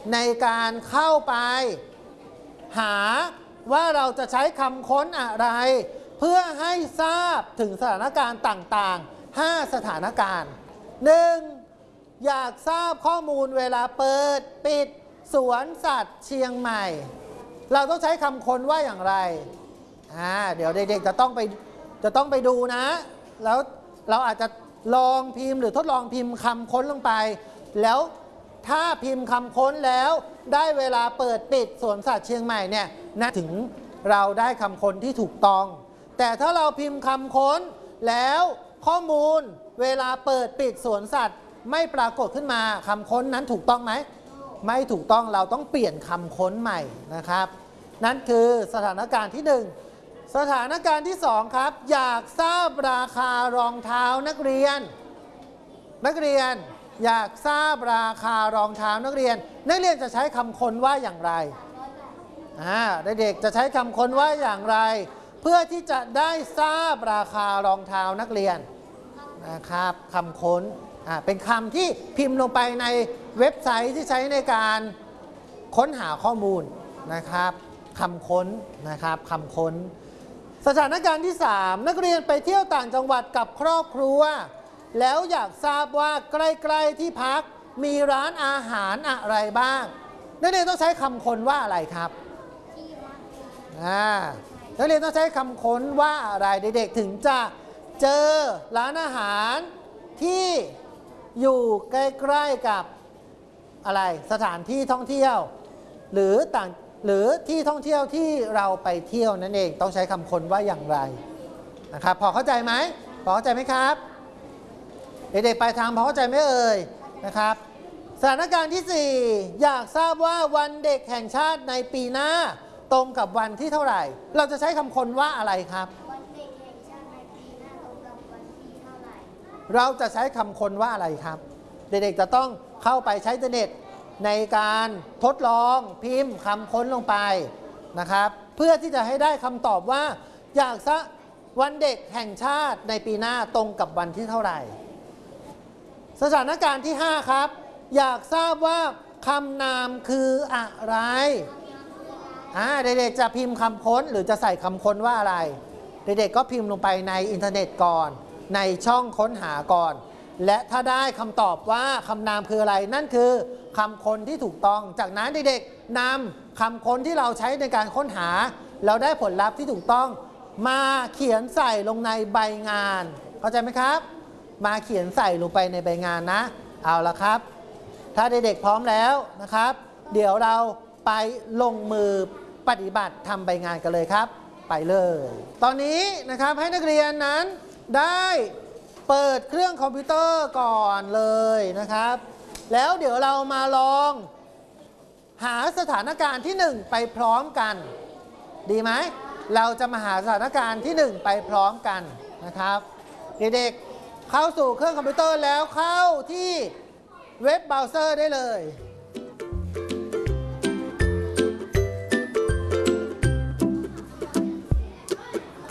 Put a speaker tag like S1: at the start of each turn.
S1: ในการเข้าไปหาว่าเราจะใช้คำค้นอะไรเพื่อให้ทราบถึงสถานการณ์ต่างๆ5สถานการณ์ 1. อยากทราบข้อมูลเวลาเปิดปิดสวนสัตว์เชียงใหม่เราต้องใช้คำค้นว่าอย่างไรเดี๋ยวเด็กๆจะต้องไปดูนะแล้วเราอาจจะลองพิมพ์หรือทดลองพิมพ์คำค้นลงไปแล้วถ้าพิมพ์คำค้นแล้วได้เวลาเปิดปิดสวนสัตว์เชียงใหม่เนี่ยนะถึงเราได้คำค้นที่ถูกต้องแต่ถ้าเราพิมพ์คำค้นแล้วข้อมูลเวลาเปิดปิดสวนสัตว์ไม่ปรากฏขึ้นมาคำค้นนั้นถูกต้องไหมไม่ถูกต้องเราต้องเปลี่ยนคำค้นใหม่นะครับนั่นคือสถานการณ์ที่ 1สถานการณ์ที่ 2ครับอยากทราบราคารองเท้านักเรียนอยากทราบราคารองเท้านักเรียนจะใช้คำค้นว่าอย่างไรเด็กจะใช้คำค้นว่าอย่างไรเพื่อที่จะได้ทราบราคารองเท้านักเรียนนะครับคำค้นเป็นคำที่พิมพ์ลงไปในเว็บไซต์ที่ใช้ในการค้นหาข้อมูลนะครับคำค้นนะครับคำค้นสถานการณ์ที่ 3นักเรียนไปเที่ยวต่างจังหวัดกับครอบครัวแล้วอยากทราบว่าใกล้ๆที่พักมีร้านอาหารอะไรบ้างนักเรียนต้องใช้คำค้นว่าอะไรครับนักเรียนต้องใช้คำค้นว่าอะไรเด็กๆถึงจะเจอร้านอาหารที่อยู่ใกล้ๆกับอะไรสถานที่ท่องเที่ยวหรือที่ท่องเที่ยวที่เราไปเที่ยวนั่นเองต้องใช้คำค้นว่าอย่างไรนะครับพอเข้าใจไหมครับเด็กๆไปทางพอเข้าใจไหมเอ่ยนะครับสถานการณ์ที่ 4อยากทราบว่าวันเด็กแห่งชาติในปีหน้าตรงกับวันที่เท่าไหร่เราจะใช้คำค้นว่าอะไรครับวันเด็กแห่งชาติในปีหน้าตรงกับวันที่เท่าไหร่เราจะใช้คำค้นว่าอะไรครับเด็กๆจะต้องเข้าไปใช้อินเทอร์เน็ตในการทดลองพิมพ์คำค้นลงไปนะครับเพื่อที่จะให้ได้คำตอบว่าอยากทราบวันเด็กแห่งชาติในปีหน้าตรงกับวันที่เท่าไหร่สถานการณ์ที่ 5ครับอยากทราบว่าคำนามคืออะไรเด็กๆจะพิมพ์คำค้นหรือจะใส่คำค้นว่าอะไรเด็กๆก็พิมพ์ลงไปในอินเทอร์เน็ตก่อนในช่องค้นหาก่อนและถ้าได้คำตอบว่าคำนามคืออะไรนั่นคือคำค้นที่ถูกต้องจากนั้นเด็กๆนำคำค้นที่เราใช้ในการค้นหาแล้วได้ผลลัพธ์ที่ถูกต้องมาเขียนใส่ลงในใบงานเข้าใจไหมครับมาเขียนใส่ลงไปในใบงานนะเอาละครับถ้าเด็กๆพร้อมแล้วนะครับเดี๋ยวเราไปลงมือปฏิบัติทำใบงานกันเลยครับไปเลยตอนนี้นะครับให้นักเรียนนั้นได้เปิดเครื่องคอมพิวเตอร์ก่อนเลยนะครับแล้วเดี๋ยวเรามาลองหาสถานการณ์ที่ 1ไปพร้อมกันดีไหมเราจะมาหาสถานการณ์ที่ 1ไปพร้อมกันนะครับเด็กๆเข้าสู่เครื่องคอมพิวเตอร์แล้วเข้าที่เว็บเบราว์เซอร์ได้เลย